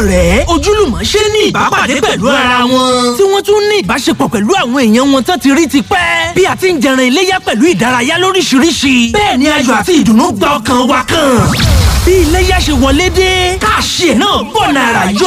ọ̀rẹ́ ojúlùmọ̀ ṣe ní ìbápàdé pẹ̀lú ara wọn tí wọ́n tún ní ìbáṣepọ̀ pẹ̀lú àwọn èèyàn wọn tán ti rí ti pẹ́ bí a ti ń jẹran iléyá pẹ̀lú ìdárayá lóríṣiríṣi bẹ́ẹ̀ ni ayọ̀ àti ìdùnnú gba ọkàn wa kan bí iléyá ṣe wọlé dé káàṣì ẹ̀ náà bọ̀ nàrà yọ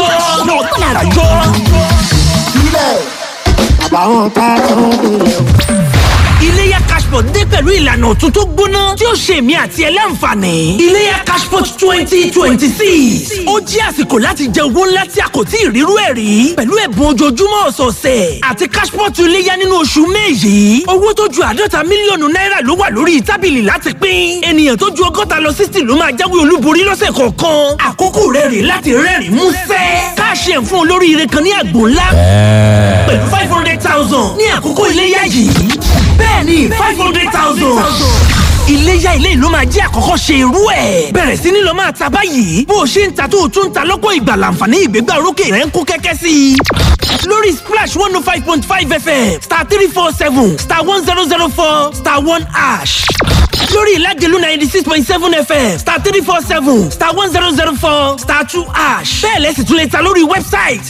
sílẹ̀ àbáwọn tá a tún kulẹ̀ o. Iléyá Cashpot dé pẹ̀lú ìlànà ọ̀tun tó gbóná tí ó ṣe èmi àti ẹ láǹfààní. Iléyá Cashpot 2026. Ó jẹ́ àsìkò láti jẹ owó ńlá tí a kò tí ì rírú ẹ̀ rí. Pẹ̀lú ẹ̀bùn ojoojúmọ́ ọ̀sọ̀ọ̀sẹ̀ àti Cashpot iléyá nínú oṣù May yìí. Owó tó ju $50 mílíọ̀nù ló wà lórí tábìlì láti pín. Ènìyàn tó ju 100 lọ 60 ló máa jáwé olúborí lọ́sẹ̀ kọ̀ọ̀kan. Àkókò rẹ̀ rè láti rẹ́rìn músẹ́. Káàṣì ẹ̀ fún olóríire kan ní àgbò ńlá. Pẹ̀lú 500,000 ní àkókò iléyá yìí. Bẹ́ẹ̀ni 500,000. Iléyá ilé ìlú máa jẹ́ àkọ́kọ́ ṣe irú ẹ̀. Bẹ̀rẹ̀ sí ní lọ máa ta báyìí. Bó o ṣe ń ta tó o tún ń ta lọ́pọ̀ ìgbà làǹfààní ìgbégbá orókè rẹ̀ ń kún kẹ́kẹ́ sí i. Lórí Splash 105.5 FM *347 *1004 *1#. Lórí Ìlágẹ̀lú 96.7 FM *347 *1004 *2#. Bẹ́ẹ̀ lẹ́sìn tún lè ta lórí wẹ́bsáìtì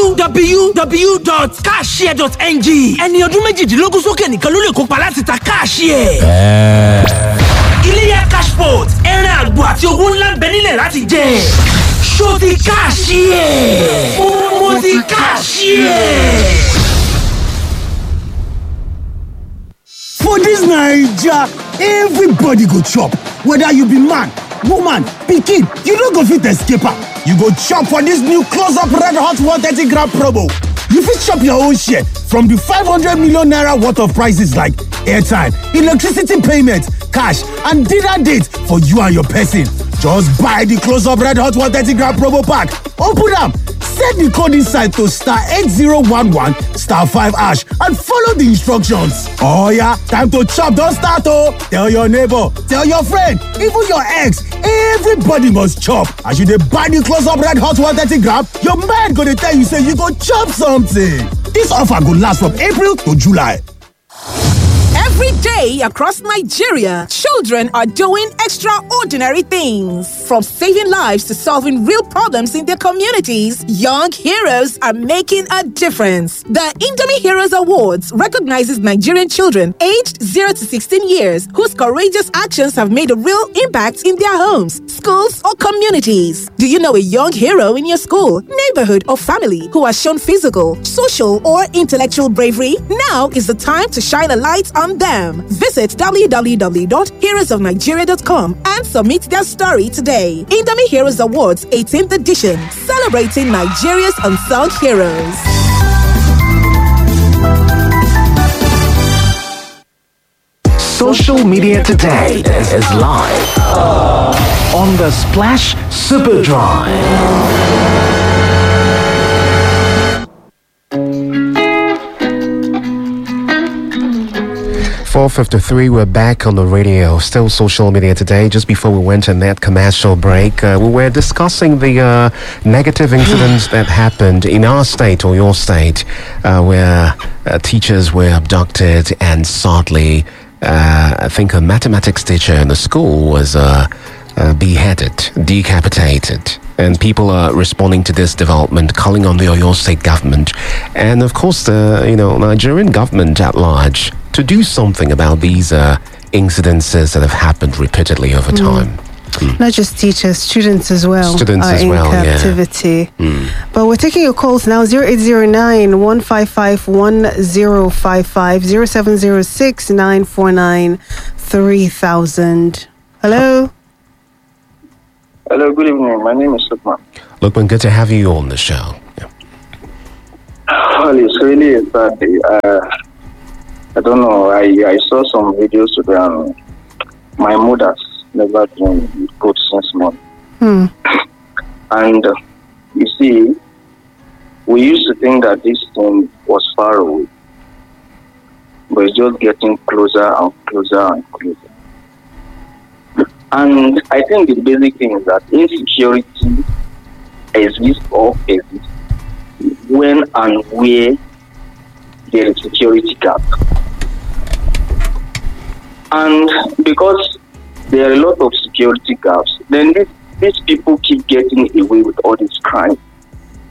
www.cashshare.ng. Ẹni ọdún méjìdínlógún sókè nìkan ló lè kópa láti ta Cashshare. Iléyá Cashpot ẹran àgbò àti owó ńlá ń bẹ nílẹ̀ láti jẹ. Ṣó ti Cashshare? Mo ti Cashshare. For this Naija, everybody go chop. Whether you be man, woman, pikin, you no go fit escape am. You go chop for this new close-up red hot 130-gram promo. You fit chop your own share from the 500 million naira worth of prices like airtime, electricity payment, cash, and dinner date for you and your person. Just buy the close-up red hot 130-gram promo pack. Open am. Set the code inside to *8011 *5# and follow the instructions. Oh yeah, time to chop, don't start oh. Tell your neighbor, tell your friend, even your ex, everybody must chop. As you dey buy the close-up red hot 130-gram, your mind go dey tell you say you go chop something. This offer go last from April to July. Every day across Nigeria, children are doing extraordinary things. From saving lives to solving real problems in their communities, young heroes are making a difference. The Indomie Heroes Awards recognizes Nigerian children aged 0 to 16 years whose courageous actions have made a real impact in their homes, schools, or communities. Do you know a young hero in your school, neighborhood, or family who has shown physical, social, or intellectual bravery? Now is the time to shine a light on them. Visit www.heroesofnigeria.com and submit their story today. Indomie Heroes Awards 18th edition, celebrating Nigeria's unsung heroes. Social media today is live on the Splash Superdrive. 4:53, we're back on the radio. Still social media today. Just before we went on that commercial break, we were discussing the negative incidents that happened in our state or your state, where teachers were abducted and sadly, I think a mathematics teacher in the school was beheaded, decapitated. And people are responding to this development, calling on the Oyo State government and, of course, the Nigerian government at large to do something about these incidences that have happened repeatedly over time. Not just teachers, students as well. Students are as well, in captivity. But we're taking your calls now. 0809 155 1055 0706 949 3000. Hello. Hello, good evening. My name is Lukman. Lukman, good to have you on the show. Yeah. Well, it's really a bad day. I don't know. I saw some videos today and my mood has never been good since morning. And you see, we used to think that this thing was far away, but it's just getting closer and closer and closer. And I think the basic thing is that insecurity exists when and where there is security gap. And because there are a lot of security gaps, then these people keep getting away with all this crime.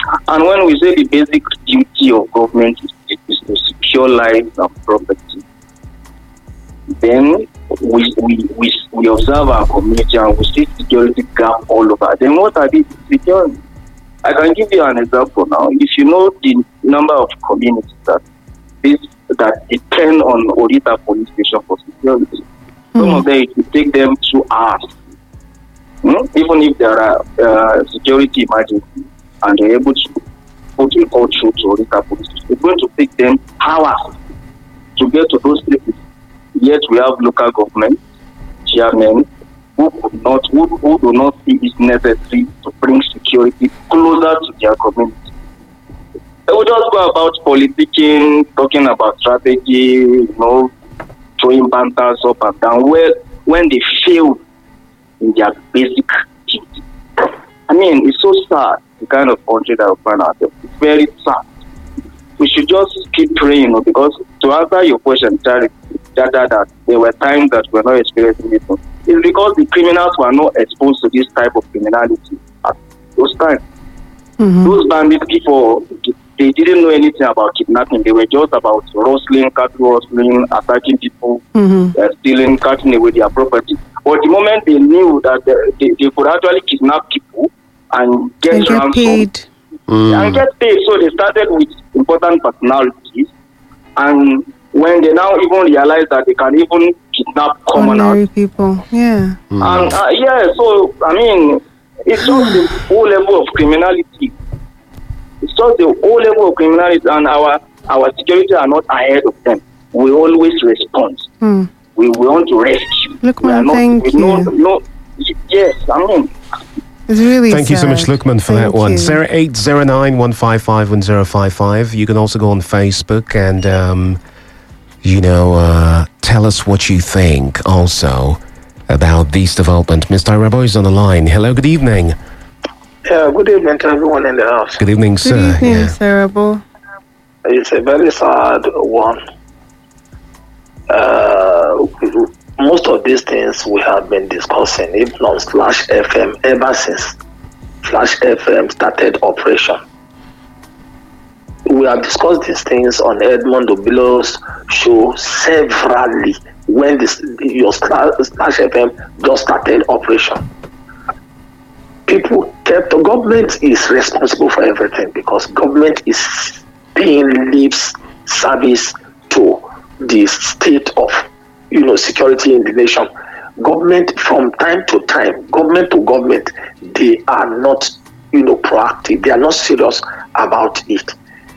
And when we say the basic duty of government is to secure lives and property, then we observe our community and we see security gap all over. Then what are these security? I can give you an example now. If you know the number of communities that depend on Orita police station for security, some of them, it will take them 2 hours. Even if there are security emergencies and they're able to put a call through to Orita police station, it's going to take them hours to get to those places. Yet we have local government chairmen who do not see it necessary to bring security closer to their community. They will just go about politicking, talking about strategy, throwing banters up and down. Well, when they fail in their basic duty. I mean, it's so sad, the kind of country that we find ourselves. It's very sad. We should just keep praying, because to answer your question, Charlie, that there were times that we were not experiencing this. It's because the criminals were not exposed to this type of criminality at those times. Those bandit people, they didn't know anything about kidnapping. They were just about rustling, cattle rustling, attacking people, stealing, cutting away their property. But the moment they knew that they could actually kidnap people and get ransom and get paid, so they started with important personalities. And when they now even realize that they can even kidnap commoners, people, and so I mean, it's just the whole level of criminality. It's just the whole level of criminality, and our security are not ahead of them. We always respond. We want to rescue. Lukman, thank you. Yes, I mean. It's really Thank you so much, Lukman, for that one. 0809-155-1055. You can also go on Facebook and, tell us what you think also about this development. Mr. Arabo is on the line. Hello, good evening. Yeah, good evening to everyone in the house. Good evening, sir. Good evening, Mr. Arabo. It's a very sad one. Most of these things we have been discussing, even on Flash FM, ever since Flash FM started operation. We have discussed these things on Edmond Obilo's show severally when your Flash FM just started operation. The government is responsible for everything because government is paying lip service to the state of security in the nation. Government from time to time, government to government, they are not proactive. They are not serious about it.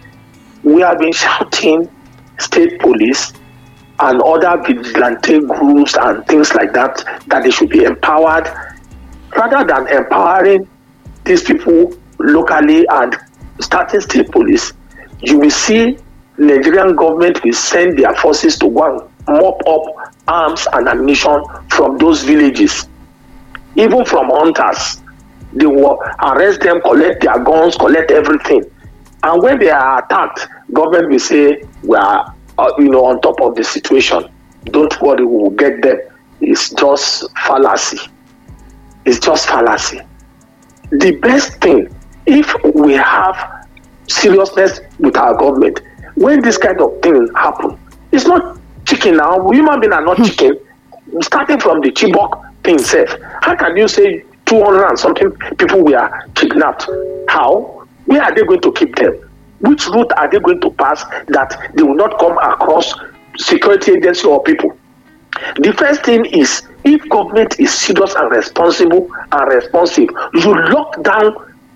We have been shouting state police and other vigilante groups and things like that they should be empowered. Rather than empowering these people locally and starting state police, you will see Nigerian government will send their forces to go and mop up arms and ammunition from those villages. Even from hunters, they will arrest them, collect their guns, collect everything. And when they are attacked, government will say, we are on top of the situation. Don't worry, we will get them. It's just fallacy. It's just fallacy. The best thing, if we have seriousness with our government, when this kind of thing happen, it's not chicken now. Human beings are not chicken. Starting from the Chibok thing itself, how can you say 200 and something people were kidnapped? How? Where are they going to keep them? Which route are they going to pass that they will not come across security agency or people? The first thing is, if government is serious and responsible and responsive, you lock down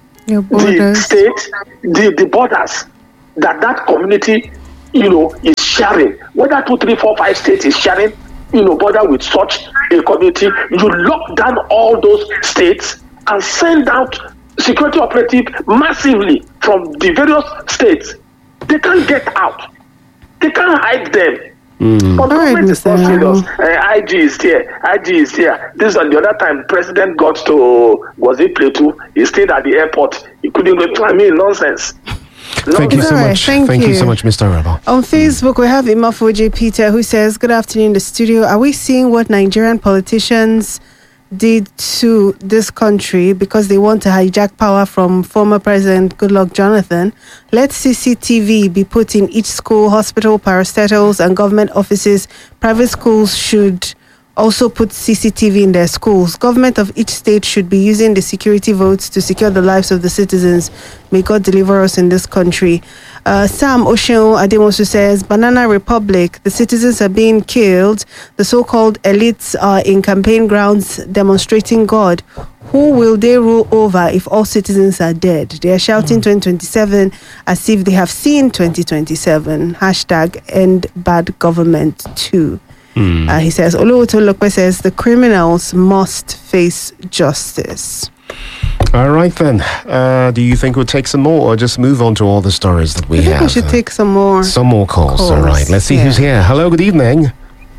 the state, the borders that community, is sharing. Whether 2, 3, 4, 5 states is sharing, border with such a community, you lock down all those states and send out security operative massively from the various states. They can't get out. They can't hide them. But government is not serious. IG is here. This on the other time, President got to, was it Plateau? He stayed at the airport. He couldn't go. I mean, nonsense. Thank you so much. Thank you so much, Mr. Arabo. On Facebook, we have Imafoje Peter who says, good afternoon in the studio. Are we seeing what Nigerian politicians did to this country because they want to hijack power from former President Goodluck Jonathan, let CCTV be put in each school, hospital, parastatals, and government offices. Private schools should also put CCTV in their schools. Government of each state should be using the security votes to secure the lives of the citizens. May God deliver us in this country. Sam Oshun Ademosu says, Banana Republic, the citizens are being killed. The so-called elites are in campaign grounds demonstrating God. Who will they rule over if all citizens are dead? They are shouting 2027 as if they have seen 2027. Hashtag end bad government too. He says, Oluwotolope says, the criminals must face justice. All right, then. Do you think we'll take some more or just move on to all the stories that we I think have? we should take some more. Some more calls. All right. Let's see who's here. Hello, good evening.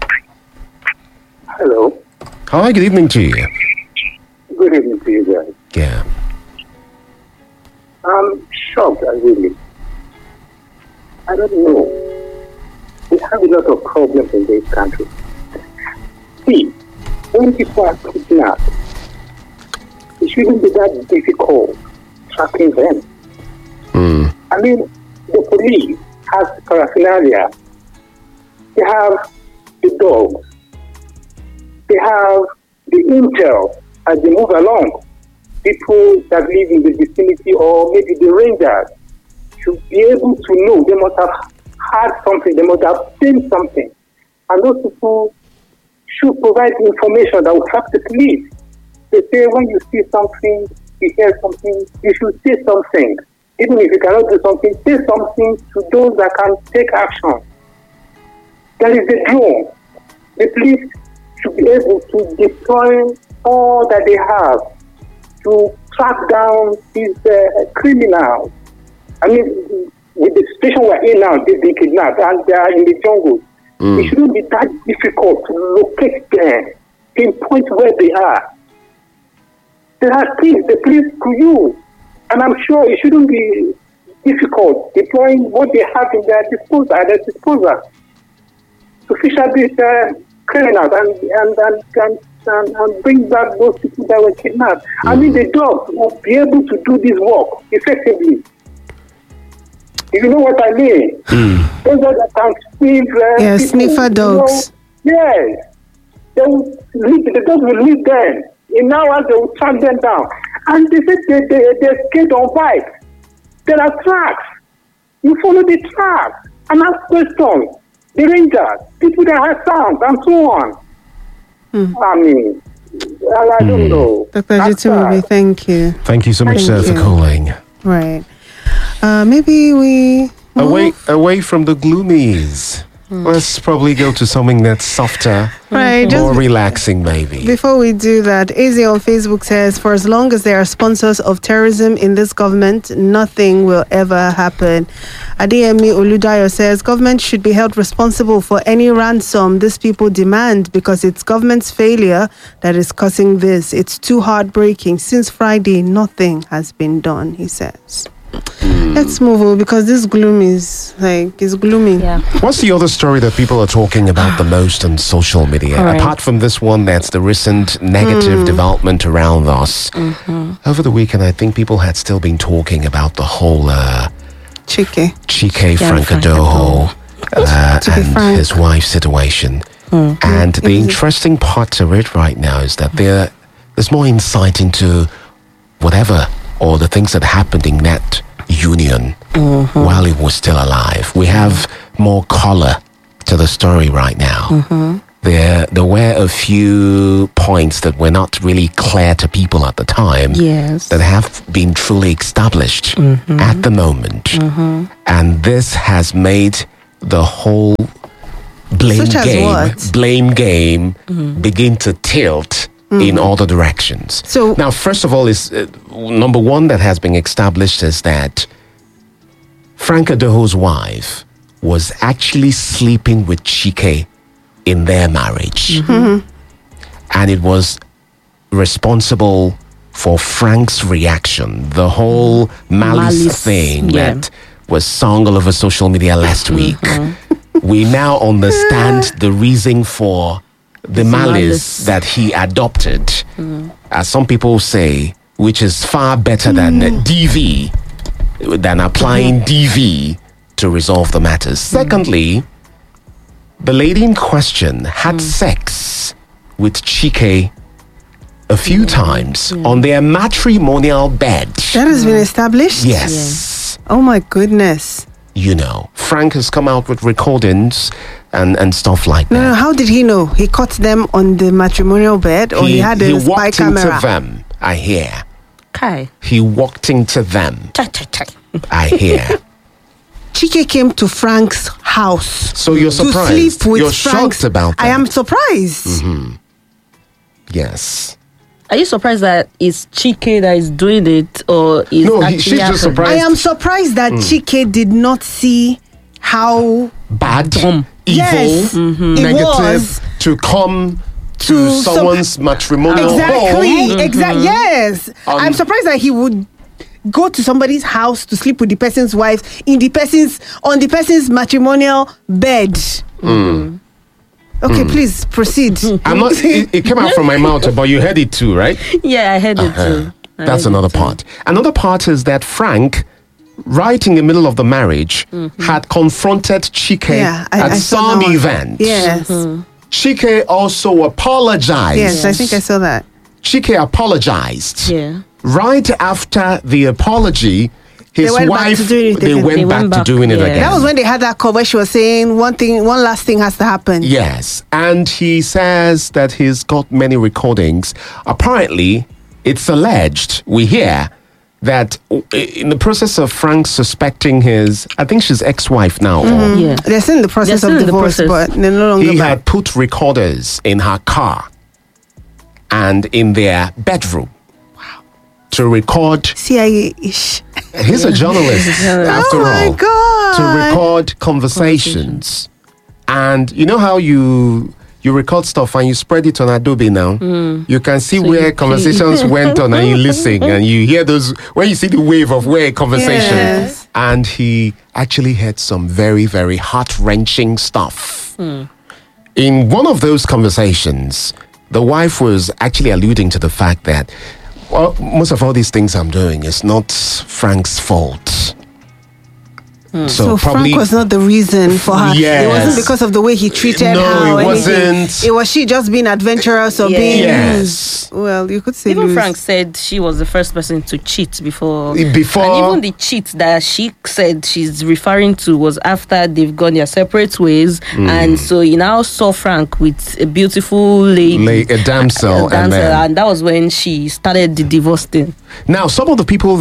Hello. Hi, good evening to you. Good evening to you guys. Yeah. I'm shocked, really. I don't know. We have a lot of problems in this country. See, when people are kidnapped, it shouldn't be that difficult tracking them. I mean, the police has paraphernalia. They have the dogs. They have the intel as they move along. People that live in the vicinity or maybe the rangers should be able to know. They must have had something, they must have seen something. And those people should provide information that will help the police. They say when you see something, you hear something, you should say something. Even if you cannot do something, say something to those that can take action. That is the drone. The police should be able to deploy all that they have to track down these criminals. I mean, with the situation we're in now, they've been kidnapped and they are in the jungle. It shouldn't be that difficult to locate them, pinpoint where they are. There are things the police could use, and I'm sure it shouldn't be difficult deploying what they have in their disposal to fish out these criminals and bring back those people that were kidnapped. I mean, the dogs will be able to do this work effectively. If you know what I mean. Those that can sniff. Sniffer dogs. Yes. The dogs will leave them. In hours, they will track them down. And they said they escaped on bikes. There are tracks. You follow the tracks and ask questions. The rangers, people that have sound, and so on. I mean, I don't know. Dr. Jitumobi, thank you. Thank you so much, sir, for calling. Right. Maybe we... Away from the gloomies. Let's probably go to something that's softer, right, more relaxing maybe. Before we do that, Eze on Facebook says, for as long as there are sponsors of terrorism in this government, nothing will ever happen. Adeyemi Oludayo says, government should be held responsible for any ransom these people demand because it's government's failure that is causing this. It's too heartbreaking. Since Friday, nothing has been done, he says. Let's move on because this gloom is it's gloomy. Yeah. What's the other story that people are talking about the most on social media? Right. Apart from this one, that's the recent negative development around us. Over the weekend, I think people had still been talking about the whole Chike Frankadoho and his wife's situation. And the interesting part to it right now is that there's more insight into whatever or the things that happened in that union while he was still alive. We have more color to the story right now. There were a few points that were not really clear to people at the time that have been truly established at the moment. And this has made the whole blame game begin to tilt in all the directions. So now, first of all, is number one that has been established is that Frankadoho's wife was actually sleeping with Chike in their marriage. And it was responsible for Frank's reaction, the whole malice thing that was sung all over social media last week. We now understand the reason for the malice that he adopted, as some people say, which is far better than DV, than applying DV to resolve the matters. Secondly, the lady in question had sex with Chike a few times on their matrimonial bed. That has been established? Yes. Oh my goodness. You know, Frank has come out with recordings and stuff like that. No, how did he know? He caught them on the matrimonial bed, or he had a spy walked camera? into them, I hear. Kai. He walked into them, Chai, chai, chai. I hear. Chike came to Frank's house. So you're to surprised. sleep with You're Frank's. shocked about that. I am surprised. Yes. Are you surprised that it's Chike that is doing it, or is No, actually she's just happening? surprised. I am surprised that Chike did not see how Bad, Dumb. evil, Yes, it negative was. to come to To some- someone's matrimonial home. exactly. Yes, I'm surprised that he would go to somebody's house to sleep with the person's wife on the person's matrimonial bed. Okay, please proceed. I'm not. It came out from my mouth, but you heard it too, right? Yeah, I heard it too. I That's heard another it too. part. Another part is that Frank, right in the middle of the marriage, had confronted Chike Yeah, at I saw some that one. event. Yes, Chike also apologized. yes, I think I saw that. Chike apologized. Yeah. Right after the apology, his They went back wife to doing it they again. went They back went to back, doing it yeah. again. That was when they had that call where she was saying one last thing has to happen. Yes, and he says that he's got many recordings. Apparently, it's alleged, we hear, that in the process of Frank suspecting I think she's ex-wife now, or Yeah. They're still in the process They're of still in the divorce, process. but they're no longer he back. had put recorders in her car and in their bedroom to record. CIA-ish. He's a journalist, after Oh my all. God. To record conversations. And you know how you record stuff and you spread it on Adobe now? You can see where conversations went on and you listen and you hear those, when you see the wave of where a conversation. Yes. And he actually had some very, very heart-wrenching stuff. In one of those conversations, the wife was actually alluding to the fact that, well, most of all these things I'm doing is not Frank's fault. So probably Frank was not the reason for her. Yes. It wasn't because of the way he treated No, her. or it anything. wasn't. It was she just being adventurous or Yeah. being Yes. loose. Well, you could say Even loose. Frank said she was the first person to cheat before. Before- And even the cheat that she said she's referring to was after they've gone their separate ways. And so he now saw Frank with a beautiful lady. a damsel, and then and that was when she started the divorce thing. now some of the people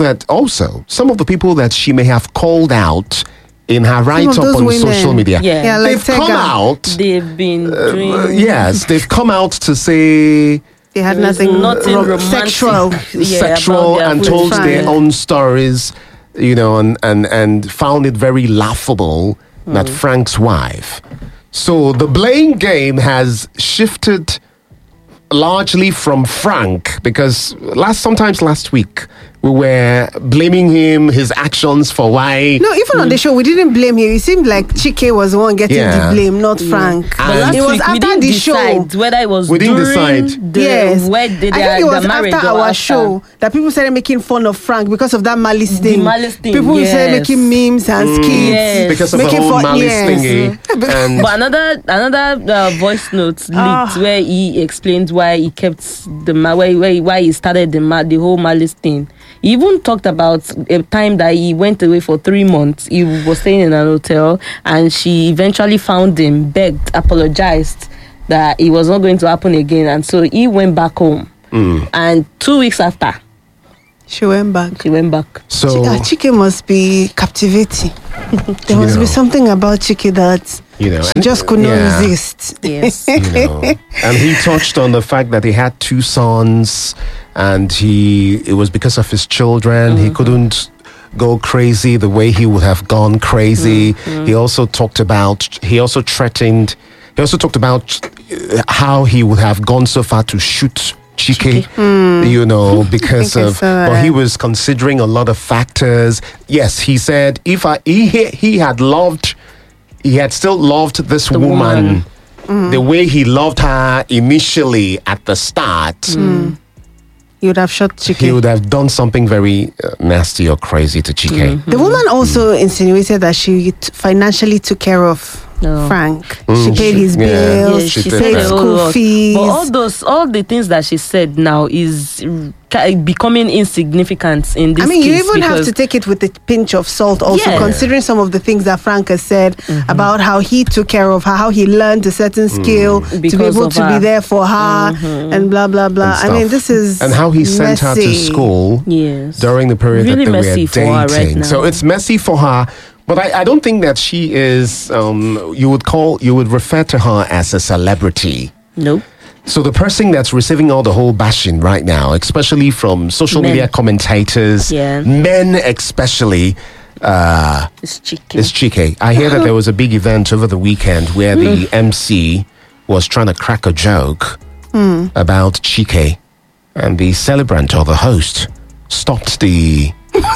that she may have called out in her write-up those on women. social media, Yeah. Yeah, like they've come Tega. out. They've been doing. Yes, they've come out to say They had There's nothing, nothing romantic. sexual. Yeah, sexual about their and food. told Fine. their own stories, and found it very laughable that Frank's wife. So the blame game has shifted largely from Frank, because sometimes last week we were blaming him, his actions for why. No, even on the show, we didn't blame him. It seemed like Chike was the one getting Yeah. the blame, not Frank. But last it was week, we after didn't the show. decide whether it was We didn't during decide. the Yes, wed- the, I think it was the marriage after or our after. show that people started making fun of Frank because of that malice The thing. malice thing, People started yes. making memes and skits. Yes. Because of the Making whole fun- malice yes. thingy. And But another voice note leaked where he explained why he kept why he started the whole malice thing. He even talked about a time that he went away for 3 months. He was staying in an hotel, and she eventually found him, begged, apologized that it was not going to happen again, and so he went back home. And 2 weeks after, She went back. he went back. so Chike must be captivating. There must be something about Chike that she just could not yeah. resist. Yes. And he touched on the fact that he had 2 sons, and it was because of his children. He couldn't go crazy the way he would have gone crazy. He also talked about how he would have gone so far to shoot Chike, because I of, saw that. but he was considering a lot of factors. Yes, he said if he had still loved this woman the way he loved her initially at the start, You would have shot Chike. he would have done something very nasty or crazy to Chike. The woman also insinuated that she financially took care of Frank. She paid his bills. Yes, she she did paid that. school fees. But all the things that she said now is becoming insignificant in this I mean, you case even have because- to take it with a pinch of salt also, Yeah. considering some of the things that Frank has said about how he took care of her, how he learned a certain skill to be Because able of to be her. there for her and blah, blah, blah. and I mean, stuff. this is and how he sent her to messy. school Yes. during the period Really that they messy were for her right dating. now. So it's messy for her. But I don't think that she is. You would refer to her as a celebrity. Nope. So the person that's receiving all the whole bashing right now, especially from social Men. media commentators, Yeah. men especially, It's chicken. is Chike. I hear that there was a big event over the weekend where the MC was trying to crack a joke about Chike, and the celebrant or the host stopped the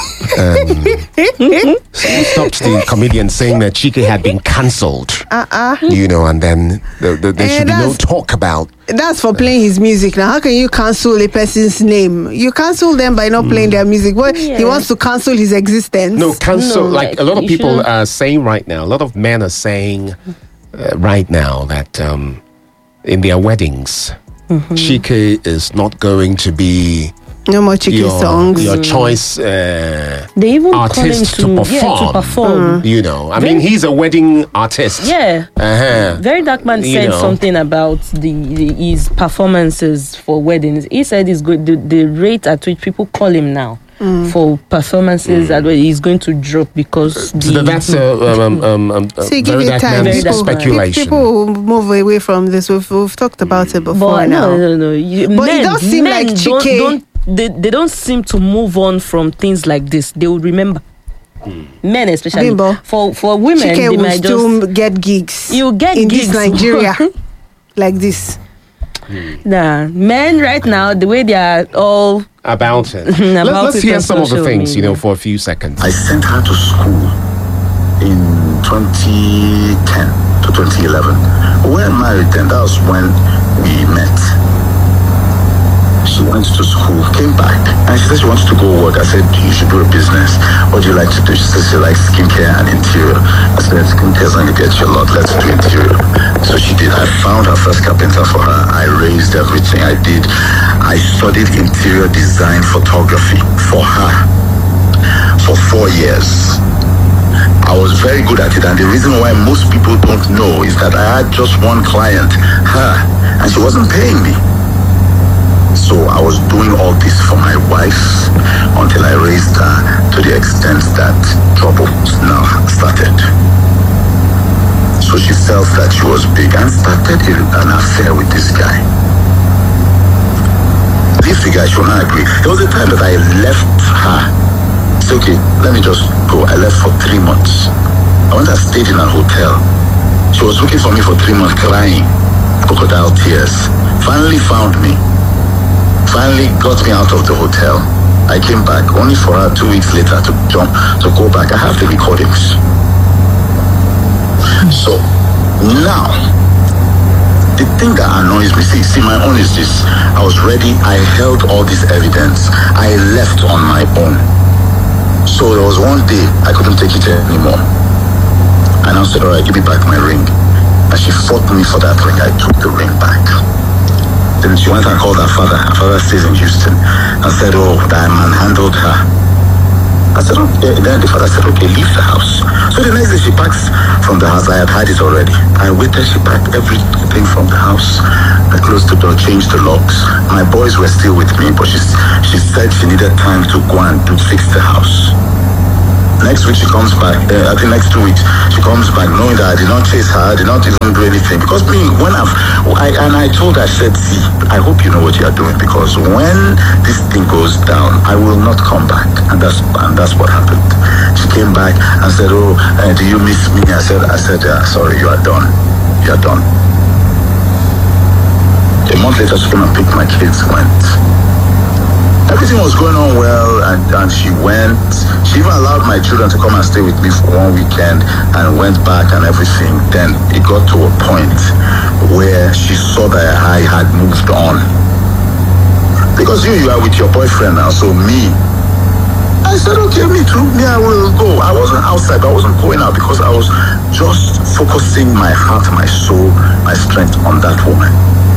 comedian saying that Chike had been cancelled. You know, and then there should be no that's- talk about. That's for playing his music. Now, how can you cancel a person's name? You cancel them by not playing their music. Well, he wants to cancel his existence. No, cancel. No, like like, a lot of you people shouldn't- are saying right now, a lot of men are saying right now that in their weddings, Chike is not going to be No more chicken songs. your choice They even artist call him to perform. to perform. You know, I mean, he's a wedding artist. Yeah. Uh-huh. Very Dark Man You said know. something about his performances for weddings. He said he's good. The rate at which people call him now for performances that way is going to drop because So that's See, give very it Dark time. Man's Very Dark Man. speculation. People will move away from this. We've talked about it before But now. no. But it does seem like Chike- They don't seem to move on from things like this. They will remember. Men especially. Bimbo. For women, Chike they will might still just get gigs. You get in gigs. this Nigeria like this. Nah, men right now, the way they are all About it. About Let's it hear on some of the social things, media. for a few seconds. I sent her to school in 2010 to 2011. We were married then. That was when we met. She went to school, came back, and she said she wants to go work. I said, you should do a business. What do you like to do? She said she likes skincare and interior. I said, skincare is going to get you a lot. Let's do interior. So she did. I found her first carpenter for her. I raised everything I did. I studied interior design photography for her for 4 years. I was very good at it, and the reason why most people don't know is that I had just one client, her, and she wasn't paying me. So I was doing all this for my wife until I raised her to the extent that trouble now started. So she felt that she was big and started an affair with this guy. Leave the guy, she will not agree. There was a time that I left her. It's okay, let me just go. I left for 3 months. I went and stayed in a hotel. She was looking for me for 3 months, crying, crocodile tears. Finally found me. Finally got me out of the hotel. I came back only for her 2 weeks later to go back. I have the recordings. So now, the thing that annoys me, see, my own is this. I was ready. I held all this evidence. I left on my own. So there was one day I couldn't take it anymore. And I said, all right, give me back my ring. And she fought me for that ring. I took the ring back. Then she went and called her father. Her father stays in Houston. And said, oh, that man handled her. I said, okay. Then the father said, okay, leave the house. So the next day she packs from the house. I had had it already. I waited, she packed everything from the house. I closed the door, changed the locks. My boys were still with me, but she said she needed time to go and fix the house. Next week she comes back, I think next 2 weeks, she comes back knowing that I did not chase her, I did not even do anything. Because me, when I told her, I said, see, I hope you know what you are doing, because when this thing goes down, I will not come back. And that's what happened. She came back and said, oh, do you miss me? I said, sorry, you are done. You are done. A month later, she came and picked my kids, went. everything was going on well, and she went. She even allowed my children to come and stay with me for one weekend and went back and everything. Then it got to a point where she saw that I had moved on. Because you are with your boyfriend now, so me, I said, okay, me too. Me, I will go. I wasn't outside, but I wasn't going out because I was just focusing my heart, my soul, my strength on that woman.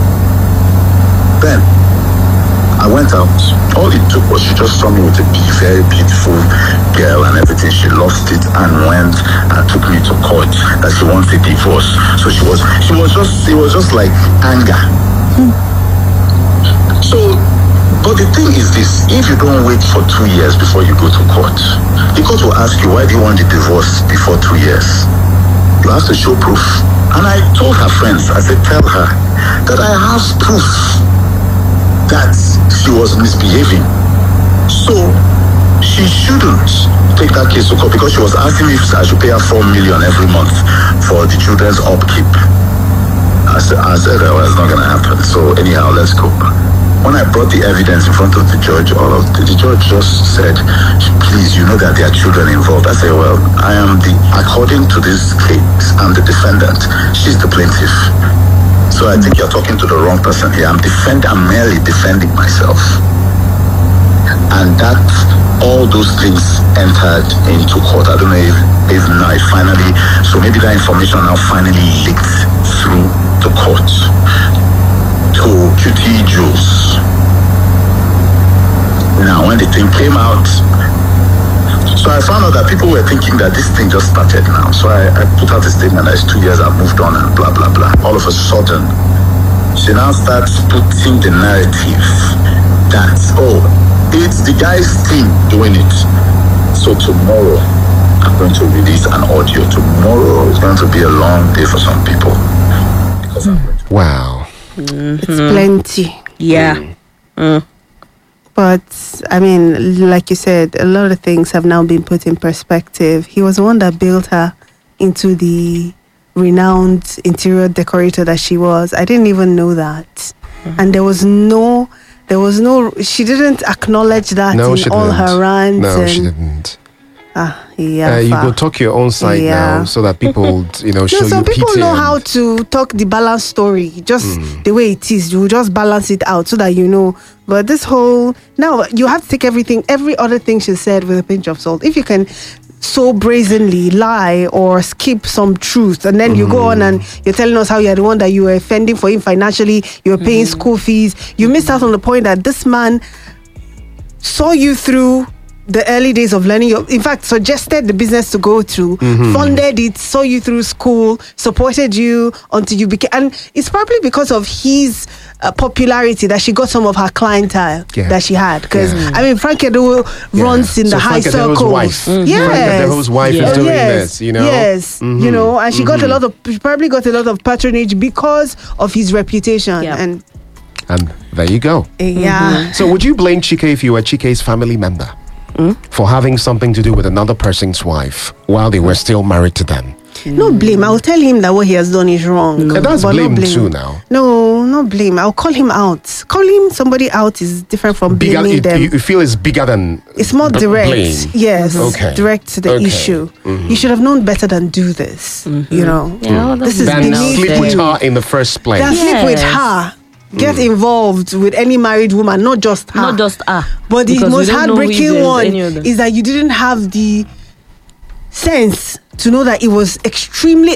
Then I went out. All it took was she just saw me with a very beautiful girl and everything. She lost it and went and took me to court that she wants a divorce. So it was just like anger. So, but the thing is this, if you don't wait for 2 years before you go to court, the court will ask you, why do you want the divorce before 2 years? You have to show proof. And I told her friends, I said, tell her that I have proof that she was misbehaving. So she shouldn't take that case to court because she was asking me if I should pay her 4 million every month for the children's upkeep. I said, well, it's not going to happen. So anyhow, let's go. When I brought the evidence in front of the judge, the judge just said, please, you know that there are children involved. I said, well, according to this case, I'm the defendant. She's the plaintiff. So I think you're talking to the wrong person here. I'm merely defending myself. And that, all those things entered into court. I don't know if now it finally, so maybe that information now finally leaked through the court to QT Jules. Now, when the thing came out, so I found out that people were thinking that this thing just started now. So I put out a statement that it's 2 years I've moved on and blah, blah, blah. All of a sudden, she now starts putting the narrative that, it's the guy's team doing it. So tomorrow, I'm going to release an audio. Tomorrow is going to be a long day for some people. Wow. It's plenty. Yeah. But, I mean, like you said, a lot of things have now been put in perspective. He was the one that built her into the renowned interior decorator that she was. I didn't even know that. And there was no, she didn't acknowledge that in all her rants. No, she didn't. You go talk your own side now so that people, show you some people pity know how to talk the balance story, just the way it is. You just balance it out so that you know. But this whole, now you have to take every other thing she said with a pinch of salt. If you can so brazenly lie or skip some truth, and then you go on and you're telling us how you're the one that you were fending for him financially, you were paying school fees, you missed out on the point that this man saw you through the early days of learning, in fact, suggested the business to go through, funded it, saw you through school, supported you until you became, and it's probably because of his popularity that she got some of her clientele that she had. Because I mean, Frank Edo runs in the high circles. Wife. Frank Edo's wife is doing this, Yes, you know, and she got she probably got a lot of patronage because of his reputation. And there you go. So would you blame Chike if you were Chike's family member? For having something to do with another person's wife while they were still married to them? No blame. I'll tell him that what he has done is wrong. That's blame too now. No, no blame. I'll call him out. Calling somebody out is different from blaming them. You feel it's bigger than it's more direct. Blame. Yes, direct to the issue. You should have known better than do this. You know, this is than sleep with her in the first place. Than sleep with her. Get involved with any married woman, not just her. Not just her. But the most heartbreaking one is that you didn't have the sense to know that it was extremely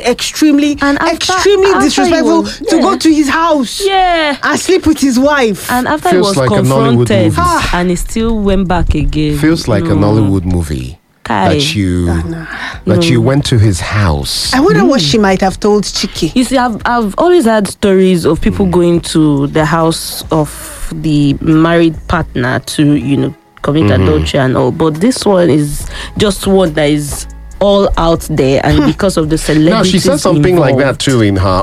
disrespectful to go to his house and sleep with his wife. And after he was confronted and he still went back again. Feels like a Nollywood movie. That you went to his house. I wonder what she might have told Chike. You see, I've always had stories of people going to the house of the married partner to, commit adultery and all. But this one is just one that is all out there, and because of the celebrity. Now, she said something like that too in her